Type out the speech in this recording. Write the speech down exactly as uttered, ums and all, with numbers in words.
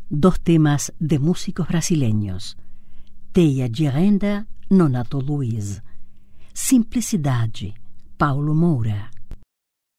dos temas de músicos brasileños, Teia de Renda, Nonato Luiz, Simplicidade, Paulo Moura.